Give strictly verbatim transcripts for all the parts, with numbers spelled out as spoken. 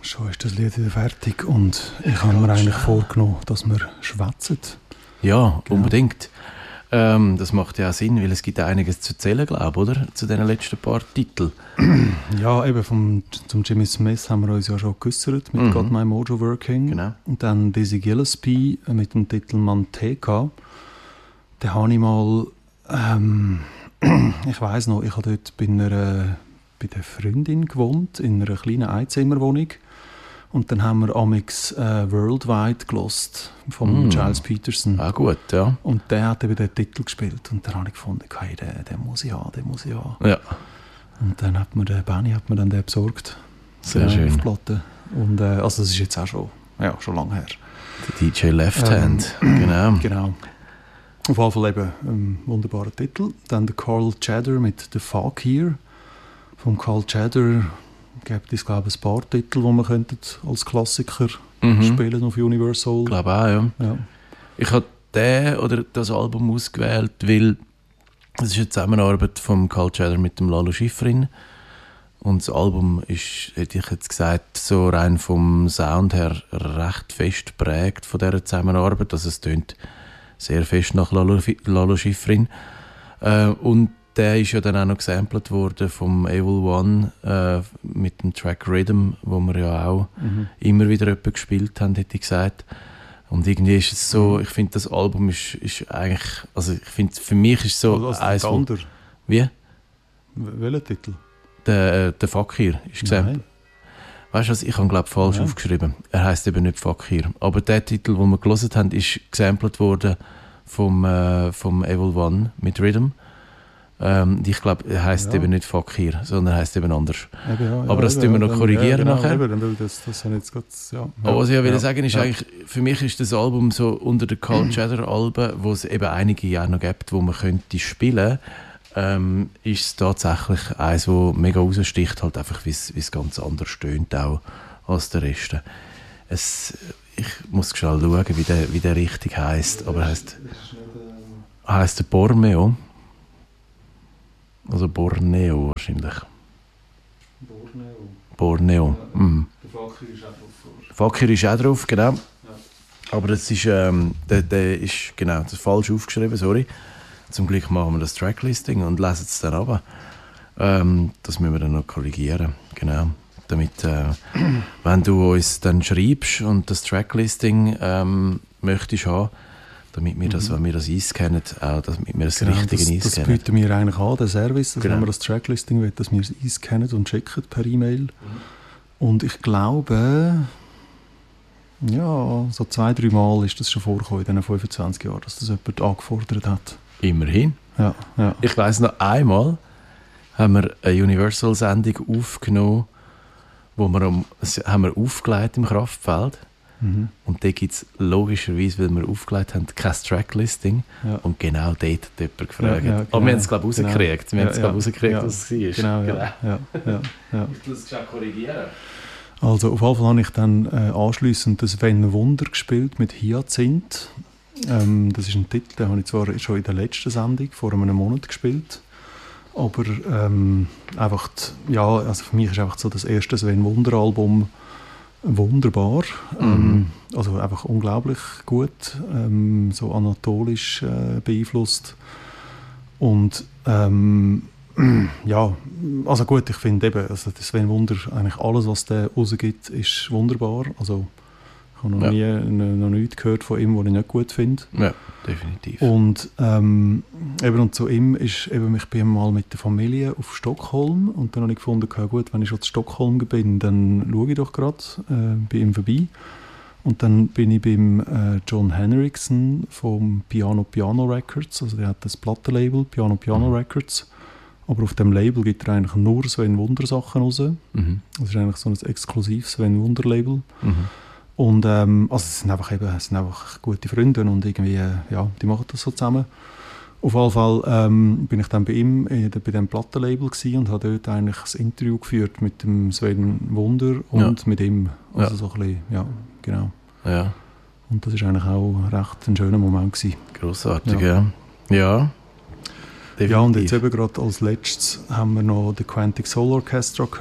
schon ist das Lied wieder fertig und ich habe mir eigentlich vorgenommen, dass wir schwätzen. Ja, Genau. unbedingt. Ähm, das macht ja auch Sinn, weil es gibt einiges zu erzählen, glaube ich, oder? Zu diesen letzten paar Titeln. Ja, eben vom, zum Jimmy Smith haben wir uns ja schon geäussert mit Mhm. Got My Mojo Working. Genau. Und dann Dizzy Gillespie mit dem Titel Manteca. Den habe ich mal, ähm, ich weiss noch, ich habe dort bei einer, bei der Freundin gewohnt, in einer kleinen Einzimmerwohnung. Und dann haben wir amix äh, Worldwide gelost von Mm. Giles Peterson. Ah, gut, ja. Und der hat eben den Titel gespielt. Und dann habe ich gefunden, hey, den, den muss ich haben, den muss ich haben. Ja, Und dann hat mir der Benny hat mir dann den besorgt. sehr Genau, schön. auf Platte. Und äh, also das ist jetzt auch schon, ja, schon lange her. Der D J Left Hand, genau. Genau. Auf jeden Fall eben ein wunderbarer Titel. Dann der Carl Cheddar mit «The Fuck Here». Vom Carl Cheddar gibt es, glaube ich, ein paar Titel, die man könnte als Klassiker Mhm. spielen auf Universal. Ich glaube auch, ja. Ja. Ich habe den oder das Album ausgewählt, weil es ist eine Zusammenarbeit von Carl Cheddar mit dem Lalo Schifrin. Und das Album ist, hätte ich jetzt gesagt, so rein vom Sound her recht fest geprägt von dieser Zusammenarbeit. Also es tönt sehr fest nach Lalo, Lalo Schifrin. Äh, und der ist ja dann auch noch gesampelt worden vom Evil One äh, mit dem Track Rhythm, wo wir ja auch Mhm. immer wieder jemanden gespielt haben, hätte ich gesagt. Und irgendwie ist es so, ich finde, das Album ist, ist eigentlich, also ich finde, für mich ist so Also, eins, der wo- andere. wie? W- Welcher Titel? Der, äh, der Fakir ist gesampelt. Nein. Weißt du was, ich habe glaube falsch Ja. aufgeschrieben. Er heisst eben nicht Fakir. Aber der Titel, den wir gelesen haben, ist gesampelt worden vom, äh, vom Evil One mit Rhythm. Ähm, ich glaube, er heisst Ja. eben nicht Fakir, sondern heisst eben anders. Eben, ja, Aber ja, das eben, tun wir ja, noch dann- korrigieren ja, genau, nachher. Eben, dann, das, das habe ich jetzt grad, ja. Aber was ich ja will ja, sagen ist ja. eigentlich, für mich ist das Album so unter den Carl Cheddar Alben, wo es eben einige Jahre noch gibt, wo man könnte spielen, ähm, ist es tatsächlich eins, wo mega raussticht, halt einfach, wie es wie es ganz anders tönt auch als der Rest. Es, ich muss schnell schauen, wie der, wie der richtig heisst, aber heisst, heisst der Borneo? Also Borneo wahrscheinlich. Borneo. Borneo. Mhm. Der Fakir ist auch drauf. Fakir ist auch drauf, genau. Aber das ist, ähm, der, der ist genau, das ist falsch aufgeschrieben, sorry. Zum Glück machen wir das Tracklisting und lesen es dann runter. Ähm, das müssen wir dann noch korrigieren, genau. Damit, äh, wenn du uns dann schreibst und das Tracklisting ähm, möchtest haben, damit wir das, Mhm. wenn wir das einscannen, auch damit wir das Genau, Richtige das, das einscannen. bieten wir eigentlich an, den Service, dass Genau. wenn wir das Tracklisting wollen, dass wir es einscannen und schicken per E-Mail. Und ich glaube, ja, so zwei, drei Mal ist das schon vorgekommen in diesen fünfundzwanzig Jahren, dass das jemand angefordert hat. Immerhin. Ja, ja. Ich weiss noch einmal, haben wir eine Universal-Sendung aufgenommen, wo wir, um, s- haben wir aufgelegt im Kraftfeld. Mhm. Und da gibt es logischerweise, weil wir aufgelegt haben, kein Tracklisting. Ja. Und genau dort hat jemand gefragt. Ja, ja, Aber genau. wir haben es, glaube ich, Genau. rausgekriegt. Wir Ja, haben es, glaube ich, ja. rausgekriegt, Ja. was es war. Genau, ja. ja, ja, ja. Ich muss es schnell korrigieren. Also auf jeden Fall habe ich dann äh, anschliessend das «Wenn Wunder» gespielt mit «Hyazinth». Ähm, das ist ein Titel, den habe ich zwar schon in der letzten Sendung vor einem Monat gespielt, aber ähm, einfach, die, ja, also für mich ist einfach so das erste «Wenn Wunder»-Album wunderbar, ähm, also einfach unglaublich gut, ähm, so anatolisch äh, beeinflusst und ähm, ja, also gut, ich finde eben, also das «Wenn Wunder», eigentlich alles, was der rausgibt, ist wunderbar, also ich habe noch Ja. nie n- noch nichts gehört von ihm, was ich nicht gut finde. Ja, definitiv. Und, ähm, eben, und zu ihm ist eben, ich bin mal mit der Familie auf Stockholm und dann habe ich gefunden, okay, gut, wenn ich schon in Stockholm bin, dann schaue ich doch gerade äh, bei ihm vorbei. Und dann bin ich beim äh, John Henriksen vom Piano Piano Records, also der hat das Plattenlabel Piano Piano Mhm. Records, aber auf dem Label gibt er eigentlich nur Sven Wunder Sachen raus. Mhm. Das ist eigentlich so ein exklusives Sven Wunder Label. Mhm. Und ähm, also es sind einfach eben, es sind einfach gute Freunde und irgendwie, äh, ja, die machen das so zusammen. Auf jeden Fall ähm, bin ich dann bei ihm, äh, bei dem Plattenlabel gsi und habe dort eigentlich das Interview geführt mit dem Sven Wunder und Ja. mit ihm. Also Ja. so ein bisschen, ja, genau. Ja, Und das ist eigentlich auch recht ein schöner Moment gsi. grossartig, Ja. ja. Ja, Ja, und jetzt definitiv. eben gerade als letztes haben wir noch The Quantic Soul Orchestra gehört,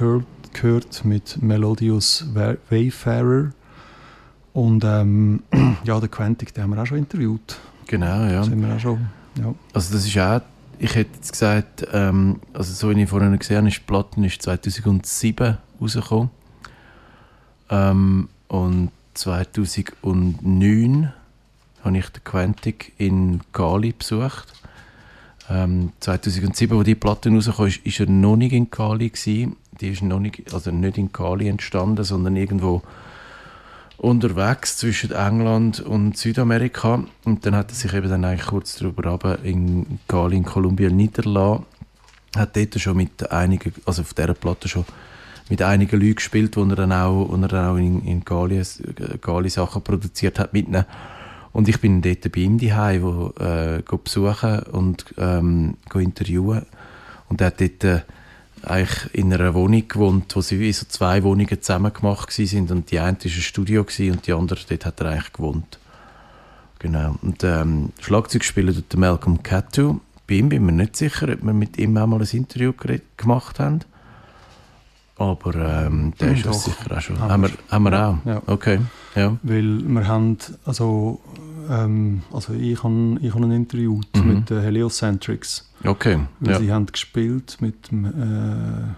gehört mit Melodious Wayfarer. Und ähm, ja, den Quantic, den haben wir auch schon interviewt. Genau, ja. Sind wir auch schon, ja. Also das ist auch, ich hätte jetzt gesagt, ähm, also so wie ich vorhin gesehen habe, ist die Platte ist zweitausendsieben rausgekommen. Ähm, und zweitausendneun habe ich den Quantic in Cali besucht. Ähm, zweitausendsieben, als die Platte rauskam, ist, ist er noch nicht in Cali gewesen. Die ist noch nicht, also nicht in Cali entstanden, sondern irgendwo unterwegs zwischen England und Südamerika. Und dann hat er sich eben dann eigentlich kurz darüber runter in Cali in Kolumbien niedergelassen. Hat dort schon mit einigen, also auf dieser Platte schon mit einigen Leuten gespielt, wo er dann auch, wo er dann auch in, in Cali, Cali Sachen produziert hat mit ihnen. Und ich bin dort bei ihm daheim, wo äh, besuchen und ähm, interviewen. Und er hat dort äh, eigentlich in einer Wohnung gewohnt, wo sie wie so zwei Wohnungen zusammen gemacht waren. Und die eine war ein Studio und die andere, dort hat er eigentlich gewohnt. Genau. Und ähm, Schlagzeug spielt dort Malcolm Cattu. Bei ihm bin ich mir nicht sicher, ob wir mit ihm auch mal ein Interview gemacht haben. Aber ähm, der ist das sicher auch schon. Haben wir, haben wir auch? Ja. Okay. Ja. Weil wir haben, also, ähm, also ich habe ich hab ein Interview Mhm. mit den Heliocentrics. Okay. Weil Ja. sie haben gespielt mit dem, äh,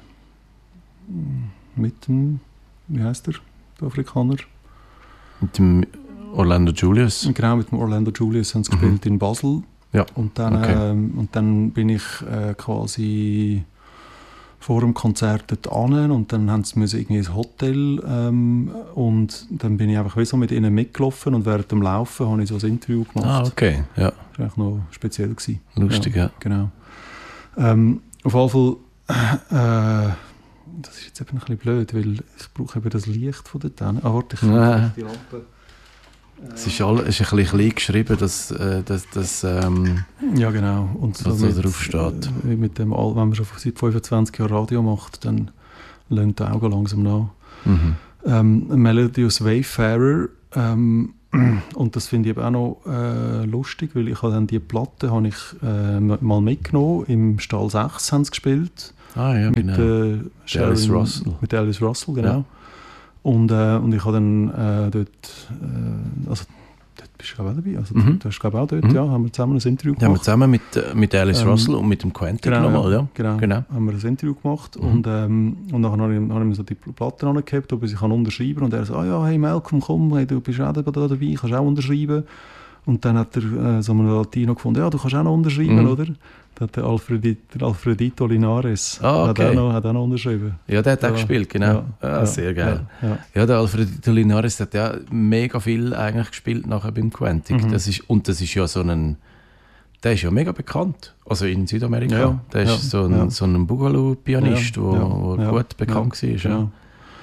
mit dem, wie heißt der, der Afrikaner? Mit dem Orlando Julius. Genau, mit dem Orlando Julius haben sie gespielt in Basel. Ja. Und dann, Okay. ähm, und dann bin ich äh, quasi vor dem Konzert dort an und dann haben sie müssen irgendwie ins Hotel ähm, und dann bin ich einfach wie so mit ihnen mitgelaufen und während dem Laufen habe ich so ein Interview gemacht. Ah, okay. Ja. Das war eigentlich noch speziell gewesen. Lustig, ja. Genau. Ähm, auf jeden Fall, äh, das ist jetzt eben ein bisschen blöd, weil ich brauche eben das Licht von dort hin. Ah, warte, ich Ja. die Lampe. Es ist, all, es ist ein bisschen klein geschrieben, dass, äh, dass, dass ähm, Ja, genau. Und was da mit, drauf steht. äh, mit dem, Al- wenn man schon seit fünfundzwanzig Jahren Radio macht, dann lernt die Augen langsam nach. Mhm. Ähm, Melodious Wayfarer. Ähm, und das finde ich eben auch noch äh, lustig, weil ich habe dann die Platte habe ich äh, mal mitgenommen. Im Stall sechs haben sie gespielt. Ah ja, Mit, genau. äh, Alice Sharon- Russell. Mit Alice Russell, genau. Ja. Und, äh, und ich habe dann äh, dort, äh, also dort bist du glaube ich auch dabei, also Mhm. du hast glaube ich auch dort, Mhm. ja, haben wir zusammen ein Interview Da haben wir gemacht. zusammen mit, äh, mit Alice Ähm, Russell und mit dem Quantic nochmal, ja. Genau, Genau. haben wir ein Interview gemacht Mhm. und, ähm, und dann habe ich, habe ich mir so die Platte angehabt, ob ich sie kann unterschreiben kann und er so, ah ja, hey Malcolm, komm, hey, du bist auch da dabei, kannst auch unterschreiben. Und dann hat er äh, so einen Latino gefunden, ja, du kannst auch noch unterschreiben, Mhm. oder? Dann hat der, Alfredi, der Alfredito Linares Ah, okay. hat, auch noch, hat auch noch unterschrieben. Ja, der hat auch Ja. gespielt, genau. Ja. Ah, Ja. sehr geil. Ja. Ja. Ja, der Alfredito Linares hat ja mega viel eigentlich gespielt nachher beim Quantic. Mhm. Das ist, und das ist ja so ein, der ist ja mega bekannt, also in Südamerika. Ja, Der ist ja, so ein, ja. so ein Boogaloo-Pianist, der Ja, ja, gut bekannt ja, war. Ja. Genau.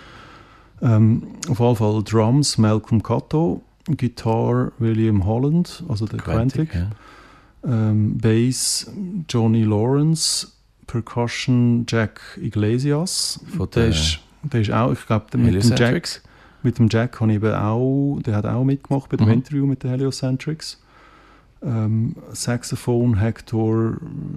Ähm, auf jeden Fall Drums Malcolm Catto, Guitar William Holland, also der Quantic, ja. ähm, Bass Johnny Lawrence, Percussion Jack Iglesias. Von der, der ist, der ist auch, ich glaube, mit dem Jack, Heliocentrics. mit dem Jack habe ich eben auch, der hat auch mitgemacht bei dem Mhm. Interview mit den Heliocentrics. Ähm, Saxophon Hector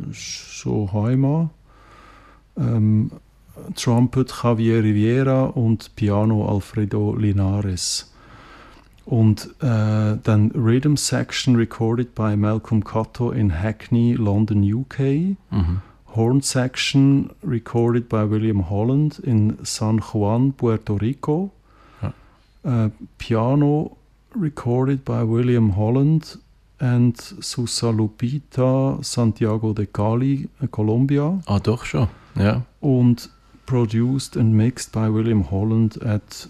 Sohaima, ähm, Trumpet Javier Riviera und Piano Alfredo Linares. Und äh, dann Rhythm Section recorded by Malcolm Catto in Hackney, London, U K. Mhm. Horn Section recorded by William Holland in San Juan, Puerto Rico. Ja. Äh, Piano recorded by William Holland and Susa Lupita, Santiago de Cali, äh, Colombia. Ah, doch schon. Ja. Und produced and mixed by William Holland at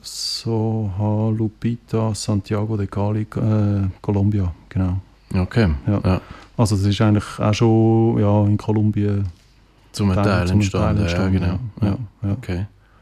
Soha Lupita, Santiago de Cali, äh, Colombia. Genau. Okay. Ja. Ja. Also das ist eigentlich auch schon ja, in Kolumbien Zum Teil zum entstanden. entstanden, Ja, genau. Ja, Ja. ja. Okay.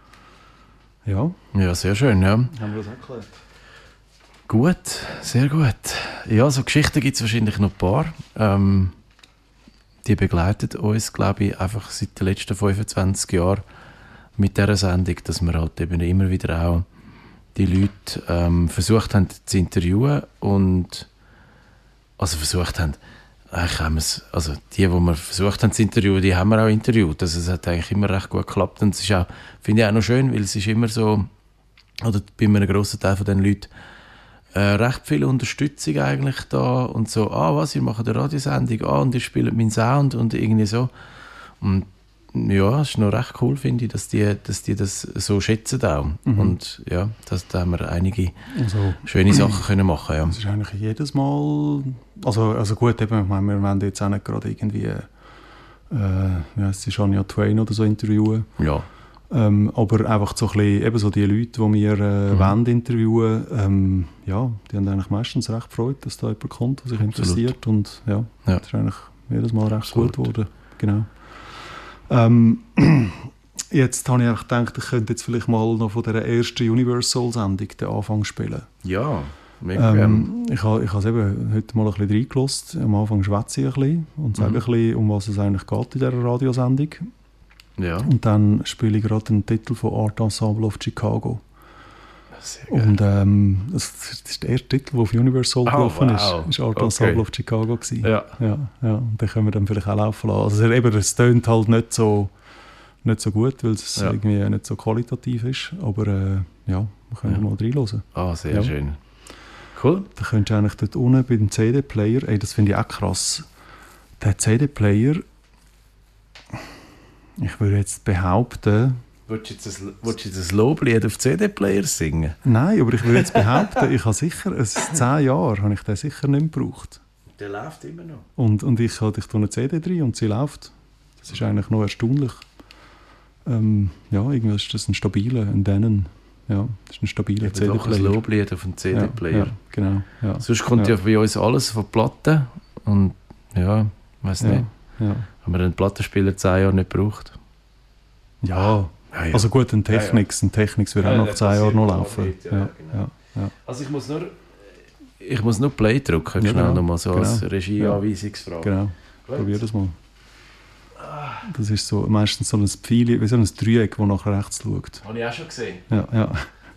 Ja. Ja, sehr schön, ja. Haben wir das erklärt? Gut, sehr gut. Ja, so Geschichten gibt es wahrscheinlich noch ein paar. Ähm, die begleiten uns, glaube ich, einfach seit den letzten fünfundzwanzig Jahren mit dieser Sendung, dass wir halt eben immer wieder auch die Leute ähm, versucht haben zu interviewen und also versucht haben, Eigentlich haben wir's, also die, die wir versucht haben zu interviewen, die haben wir auch interviewt. Also es hat eigentlich immer recht gut geklappt. Und es ist auch, finde ich auch noch schön, weil es ist immer so, oder bei einem grossen Teil von den Leuten, äh, recht viel Unterstützung eigentlich da. Und so, ah, was, ihr macht eine Radiosendung, ah, und ihr spielt meinen Sound und irgendwie so. Und ja, es ist noch recht cool, finde ich, dass die, dass die das so schätzen auch. Mhm. Und ja, das, da haben wir einige also, schöne Sachen können machen. Ja. Das ist eigentlich jedes Mal, also, also gut, eben, ich meine, wir wollen jetzt auch nicht gerade irgendwie, äh, ja, es ist Shania Twain oder so interviewen. Ja. Ähm, aber einfach so ein bisschen, eben so die Leute, die wir äh, mhm. wollen interviewen, ähm, ja, die haben eigentlich meistens recht gefreut, dass da jemand kommt, der sich Absolut. interessiert. Und ja, ja, das ist eigentlich jedes Mal recht Absolut. gut geworden. Genau. Ähm, jetzt habe ich einfach gedacht, ich könnte jetzt vielleicht mal noch von dieser ersten Universal-Sendung den Anfang spielen. Ja, mega ähm, Ich habe ich es eben heute mal ein bisschen reingelassen. Am Anfang schwätze ich ein bisschen und sage mhm. ein bisschen, um was es eigentlich geht in dieser Radiosendung. Ja. Und dann spiele ich gerade den Titel von Art Ensemble of Chicago. Sehr geil. Und ähm, das, das ist der erste Titel, der auf Universal oh, gelaufen wow. ist. Das war Art Ensemble okay. of Chicago. Ja. Ja, ja. Und den können wir dann vielleicht auch laufen lassen. Also eben, es tönt halt nicht so, nicht so gut, weil es ja. irgendwie nicht so qualitativ ist. Aber äh, ja, wir können ja. mal reinhören. Ah, sehr ja. schön. Cool. Da könntest du eigentlich dort unten bei dem C D-Player, ey, das finde ich auch krass, der C D-Player, ich würde jetzt behaupten... Willst du jetzt ein Loblied auf C D-Player singen? Nein, aber ich würde jetzt behaupten, ich habe sicher, es ist zehn Jahre, habe ich den sicher nicht gebraucht. Der läuft immer noch. Und, und ich habe ich eine C D drin und sie läuft. Das ist eigentlich noch erstaunlich. Ähm, ja, irgendwie ist das ein stabiler, ein Denon. Ja, das ist ein stabiler C D-Player. Doch ein Loblied auf einen C D-Player. Ja, ja, genau. Ja. Sonst kommt ja. ja bei uns alles von Platten. Und ja, ich weiß nicht. Ja. Ja. Haben wir einen Plattenspieler zehn Jahre nicht gebraucht? Ja. Ja, ja. Also gut, ein Technics, ja, ja. ein Technics wird ja, auch noch zehn Jahre noch laufen. Mit, ja, ja, genau. ja. Also ich muss nur, ich muss nur Play drücken, ja, schnell genau. nochmal so genau. als Regieanweisungsfrage. Genau, probier das mal. Das ist so, meistens so ein Pfeil, wie so ein Dreieck, das nach rechts schaut. Habe ich auch schon gesehen. Ja, ja.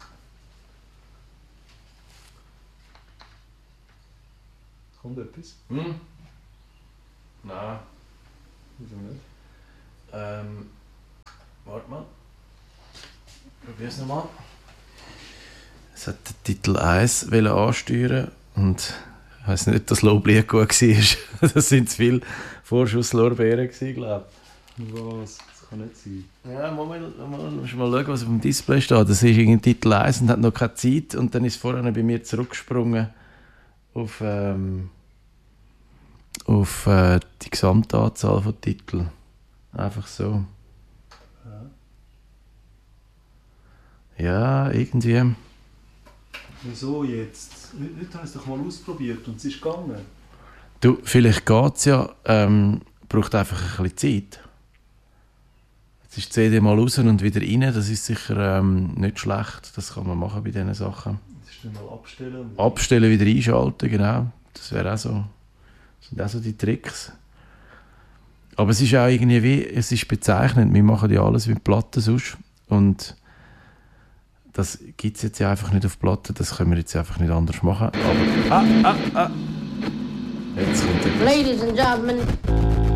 Kommt etwas? Hm? Nein. Wieso nicht? Ähm... Warte mal. Probier es nochmal. Es hat den Titel eins ansteuern und ich weiss nicht, ob das Loblied gut war. Das sind zu viele Vorschusslorbeeren, glaube ich. Was? Das kann nicht sein. Ja, Moment, mal, musst mal schauen, was auf dem Display steht. Das ist irgendwie Titel eins und hat noch keine Zeit. Und dann ist es vorher bei mir zurückgesprungen auf, ähm, auf äh, die Gesamtanzahl von Titeln. Einfach so. Ja, irgendwie. Wieso jetzt? Heute habe ich es doch mal ausprobiert und es ist gegangen. Du, vielleicht geht es ja, ähm, braucht einfach ein bisschen Zeit. Jetzt ist die C D mal raus und wieder rein, das ist sicher ähm, nicht schlecht, das kann man machen bei diesen Sachen. Das ist dann mal abstellen. Abstellen, wieder einschalten, genau. Das wäre auch so, das sind auch so die Tricks. Aber es ist auch irgendwie wie, es ist bezeichnend, wir machen ja alles mit Platten sonst und das gibt es jetzt ja einfach nicht auf Platte, das können wir jetzt einfach nicht anders machen. Aber, ah, ah, ah. Jetzt kommt etwas. Ladies and gentlemen,